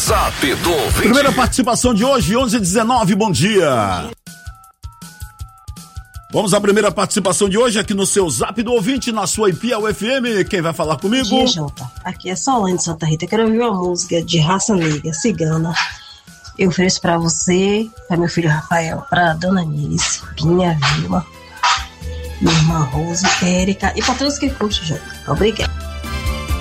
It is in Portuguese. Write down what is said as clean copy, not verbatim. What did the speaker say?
Zap do Ouvinte. Primeira participação de hoje, 11h19, bom dia. Vamos à primeira participação de hoje aqui no seu Zap do Ouvinte, na sua Piau FM. Quem vai falar comigo? Bom dia, Jota. Aqui é Solange de Santa Rita. Eu quero ouvir uma música de raça negra, cigana. Eu ofereço pra você, pra meu filho Rafael, pra dona Nice, Pinha Vilma, minha irmã Rose, Érica e pra todos que curtem, Jota. Obrigada.